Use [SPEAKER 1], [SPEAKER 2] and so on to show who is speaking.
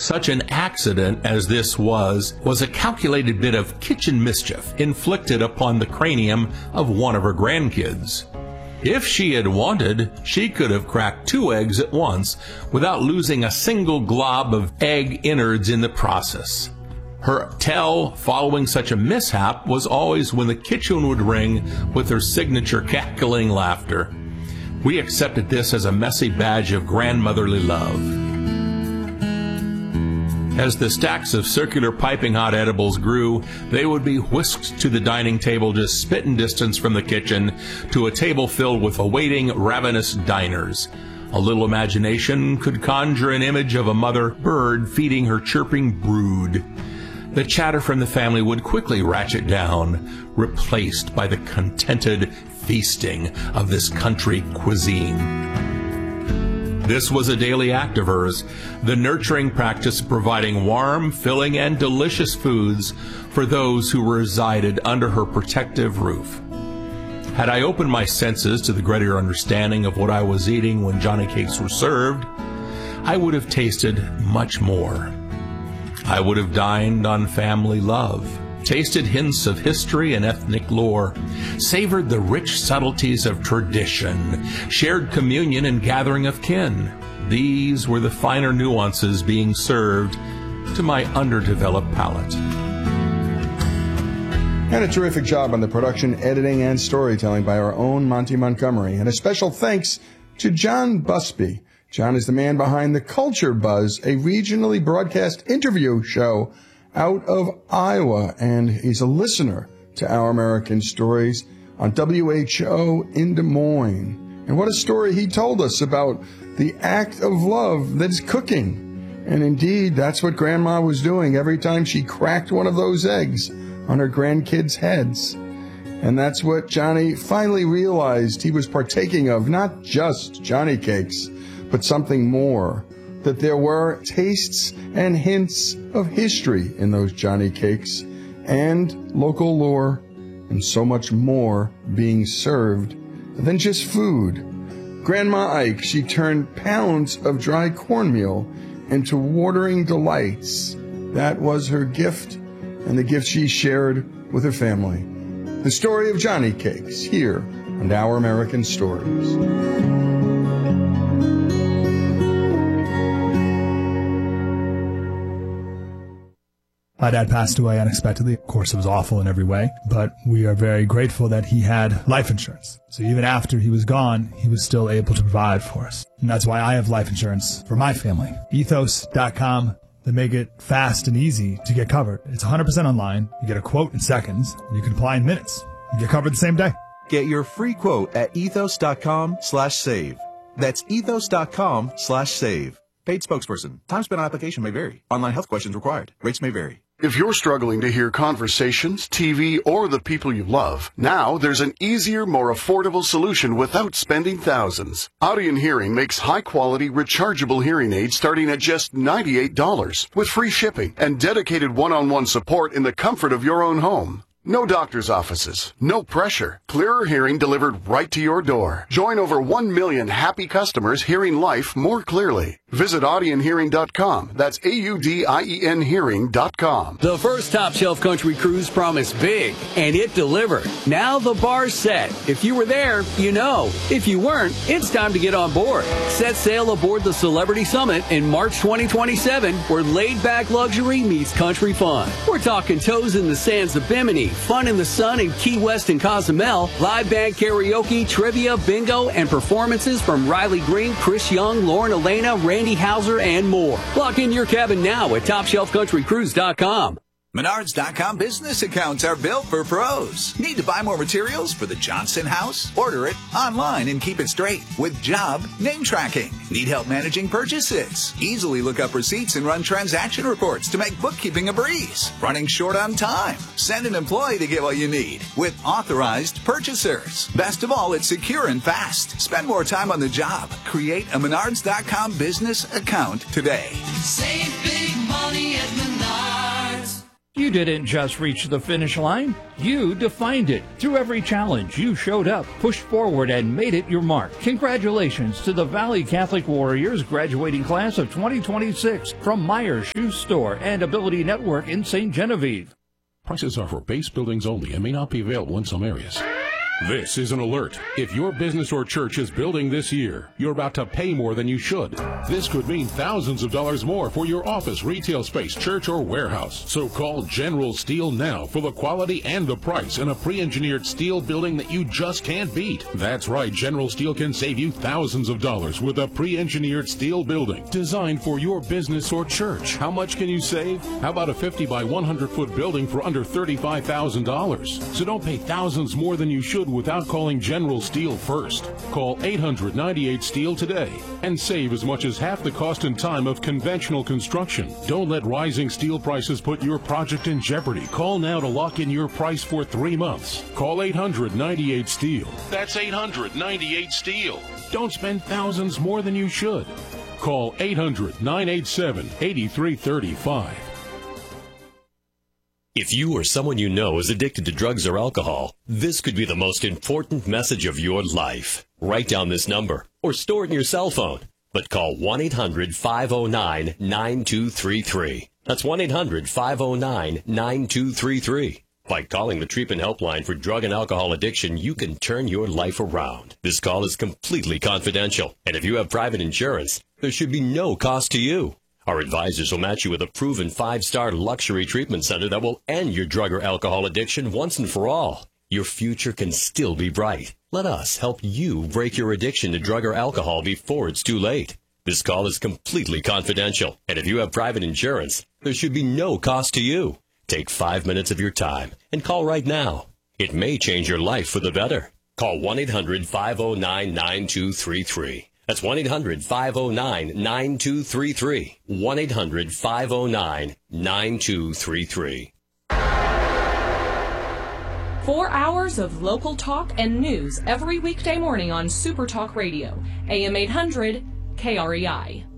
[SPEAKER 1] Such an accident as this was a calculated bit of kitchen mischief inflicted upon the cranium of one of her grandkids. If she had wanted, she could have cracked 2 eggs at once without losing a single glob of egg innards in the process. Her tell following such a mishap was always when the kitchen would ring with her signature cackling laughter. We accepted this as a messy badge of grandmotherly love. As the stacks of circular piping hot edibles grew, they would be whisked to the dining table just spitting distance from the kitchen to a table filled with awaiting ravenous diners. A little imagination could conjure an image of a mother bird feeding her chirping brood. The chatter from the family would quickly ratchet down, replaced by the contented feasting of this country cuisine. This was a daily act of hers, the nurturing practice of providing warm, filling, and delicious foods for those who resided under her protective roof. Had I opened my senses to the greater understanding of what I was eating when Johnny cakes were served, I would have tasted much more. I would have dined on family love, tasted hints of history and ethnic lore, savored the rich subtleties of tradition, shared communion and gathering of kin. These were the finer nuances being served to my underdeveloped palate.
[SPEAKER 2] And a terrific job on the production, editing, and storytelling by our own Monty Montgomery. And a special thanks to John Busby. John is the man behind the Culture Buzz, a regionally broadcast interview show out of Iowa, and he's a listener to Our American Stories on WHO in Des Moines. And what a story he told us about the act of love that is cooking. And indeed, that's what Grandma was doing every time she cracked one of those eggs on her grandkids' heads. And that's what Johnny finally realized he was partaking of, not just Johnny cakes, but something more. That there were tastes and hints of history in those Johnny cakes, and local lore, and so much more being served than just food. Grandma Ike, she turned pounds of dry cornmeal into watering delights. That was her gift, and the gift she shared with her family. The story of Johnny cakes, here on Our American Stories.
[SPEAKER 3] My dad passed away unexpectedly. Of course, it was awful in every way, but we are very grateful that he had life insurance. So even after he was gone, he was still able to provide for us. And that's why I have life insurance for my family. Ethos.com. They make it fast and easy to get covered. It's 100% online. You get a quote in seconds. And you can apply in minutes. You get covered the same day.
[SPEAKER 4] Get your free quote at ethos.com/save. That's ethos.com/save. Paid spokesperson. Time spent on application may vary. Online health questions required. Rates may vary.
[SPEAKER 5] If you're struggling to hear conversations, TV, or the people you love, now there's an easier, more affordable solution without spending thousands. Audion Hearing makes high-quality, rechargeable hearing aids starting at just $98 with free shipping and dedicated one-on-one support in the comfort of your own home. No doctor's offices, no pressure. Clearer hearing delivered right to your door. Join over 1 million happy customers hearing life more clearly. Visit audionhearing.com. That's AUDIEN hearing.com.
[SPEAKER 6] The first Top Shelf Country Cruise promised big, and it delivered. Now the bar's set. If you were there, you know. If you weren't, it's time to get on board. Set sail aboard the Celebrity Summit in March 2027, where laid-back luxury meets country fun. We're talking toes in the sands of Bimini, fun in the sun in Key West and Cozumel, live band karaoke, trivia, bingo, and performances from Riley Green, Chris Young, Lauren Elena, Randy Hauser, and more. Lock in your cabin now at TopShelfCountryCruise.com.
[SPEAKER 7] Menards.com business accounts are built for pros. Need to buy more materials for the Johnson house? Order it online and keep it straight with job name tracking. Need help managing purchases? Easily look up receipts and run transaction reports to make bookkeeping a breeze. Running short on time? Send an employee to get what you need with authorized purchasers. Best of all, it's secure and fast. Spend more time on the job. Create a Menards.com business account today.
[SPEAKER 8] Save big money at Menards. You didn't just reach the finish line, you defined it. Through every challenge, you showed up, pushed forward, and made it your mark. Congratulations to the Valley Catholic Warriors graduating class of 2026 from Meyer Shoe Store and Ability Network in St. Genevieve.
[SPEAKER 9] Prices are for base buildings only and may not be available in some areas. This is an alert. If your business or church is building this year, you're about to pay more than you should. This could mean thousands of dollars more for your office, retail space, church, or warehouse. So call General Steel now for the quality and the price in a pre-engineered steel building that you just can't beat. That's right, General Steel can save you thousands of dollars with a pre-engineered steel building designed for your business or church. How much can you save? How about a 50 by 100 foot building for under $35,000? So don't pay thousands more than you should without calling General Steel first. Call 800-98-STEEL today and save as much as half the cost and time of conventional construction. Don't let rising steel prices put your project in jeopardy. Call now to lock in your price for 3 months. Call 800-98-STEEL. That's 800-98-STEEL. Don't spend thousands more than you should. Call 800-987-8335.
[SPEAKER 10] If you or someone you know is addicted to drugs or alcohol, this could be the most important message of your life. Write down this number or store it in your cell phone. But call 1-800-509-9233. That's 1-800-509-9233. By calling the Treatment Helpline for drug and alcohol addiction, you can turn your life around. This call is completely confidential, and if you have private insurance, there should be no cost to you. Our advisors will match you with a proven 5-star luxury treatment center that will end your drug or alcohol addiction once and for all. Your future can still be bright. Let us help you break your addiction to drug or alcohol before it's too late. This call is completely confidential, and if you have private insurance, there should be no cost to you. Take 5 minutes of your time and call right now. It may change your life for the better. Call 1-800-509-9233. That's 1-800-509-9233. 1-800-509-9233.
[SPEAKER 11] 4 hours of local talk and news every weekday morning on Super Talk Radio, AM 800, KREI.